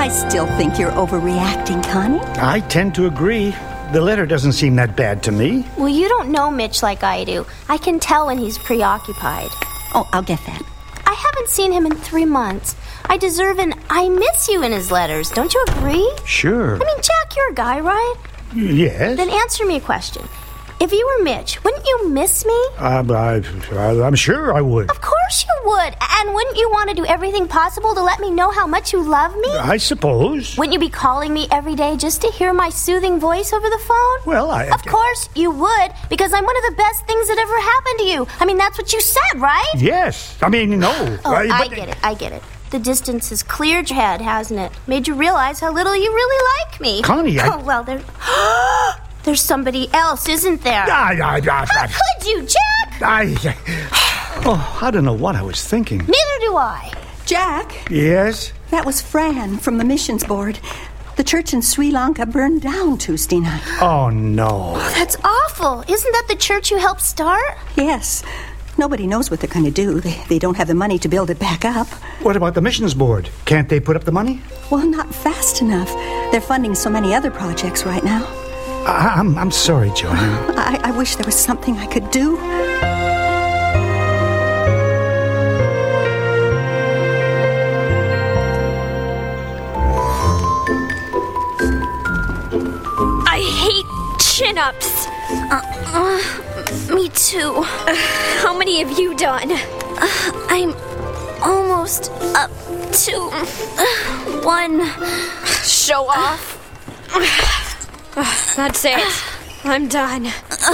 I still think you're overreacting, Connie. I tend to agree. The letter doesn't seem that bad to me. Well, you don't know Mitch like I do. I can tell when he's preoccupied. Oh, I'll get that. I haven't seen him in 3 months. I deserve an I miss you in his letters. Don't you agree? Sure. I mean, Jack, you're a guy, right? Yes. Then answer me a question. If you were Mitch, wouldn't you miss me? I'm sure I would. Of course you would. And wouldn't you want to do everything possible to let me know how much you love me? I suppose. Wouldn't you be calling me every day just to hear my soothing voice over the phone? Well, Of course you would, because I'm one of the best things that ever happened to you. I mean, that's what you said, right? Yes. I mean, no. Oh, I get it. The distance has cleared your head, hasn't it? Made you realize how little you really like me. Connie, Oh, well, there's somebody else, isn't there? How could you, Jack? I don't know what I was thinking. Neither do I. Jack, Yes? that was Fran from the missions board. The church in Sri Lanka burned down Tuesday night. Oh, no. That's awful. Isn't that the church you helped start? Yes. Nobody knows what they're going to do. They don't have the money to build it back up. What about the missions board? Can't they put up the money? Well, not fast enough. They're funding so many other projects right now. I'm sorry, Joanne. I wish there was something I could do. I hate chin-ups. Me too. How many have you done? I'm almost up to 1. Show off. That's it. I'm done.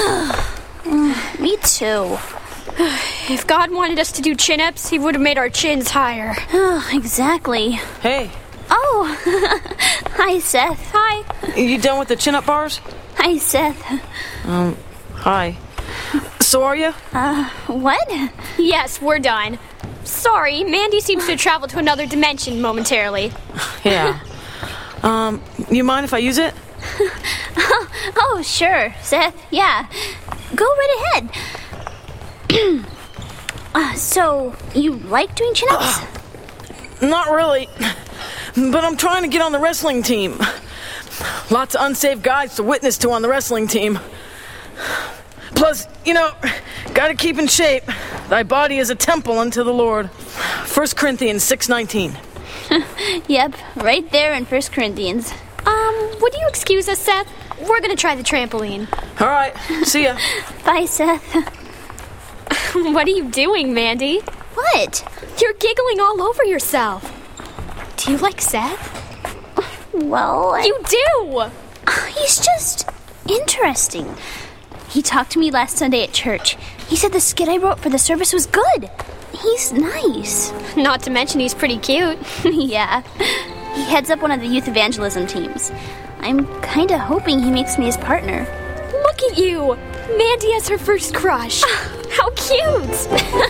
Me too. If God wanted us to do chin-ups, he would have made our chins higher. Exactly. Hey, Oh, hi, Seth. Hi. you done with the chin-up bars? Hi, Seth. Hi. So are you? What? Yes, we're done. Sorry, Mandy seems to have traveled to another dimension momentarily. Yeah. You mind if I use it? Oh, sure, Seth. Yeah. Go right ahead. So, you like doing chin-ups? Not really. But I'm trying to get on the wrestling team. Lots of unsaved guys to witness to on the wrestling team. Plus, gotta keep in shape. Thy body is a temple unto the Lord. 1 Corinthians 6:19. Yep, right there in 1 Corinthians. Would you excuse us, Seth? We're gonna try the trampoline. All right, see ya. Bye, Seth. What are you doing, Mandy? What? You're giggling all over yourself. Do you like Seth? Well, You do! he's just interesting. He talked to me last Sunday at church. He said the skit I wrote for the service was good. He's nice. Not to mention he's pretty cute. Yeah. He heads up one of the youth evangelism teams. I'm kinda hoping he makes me his partner. Look at you! Mandy has her first crush. How cute!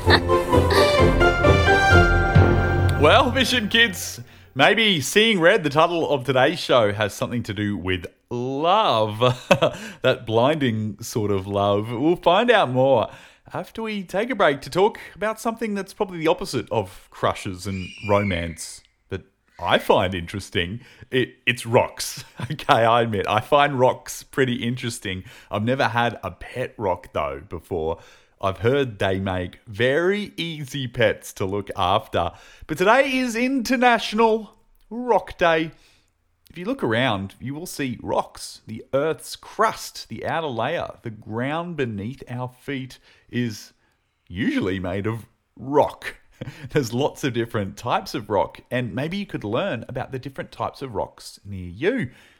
Well, Mission Kids, maybe seeing red, the title of today's show, has something to do with love. That blinding sort of love. We'll find out more after we take a break to talk about something that's probably the opposite of crushes and romance. But I find interesting. It's rocks. Okay, I admit, I find rocks pretty interesting. I've never had a pet rock, though, before. I've heard they make very easy pets to look after. But today is International Rock Day. If you look around, you will see rocks. The Earth's crust, the outer layer, the ground beneath our feet is usually made of rock. There's lots of different types of rock, and maybe you could learn about the different types of rocks near you.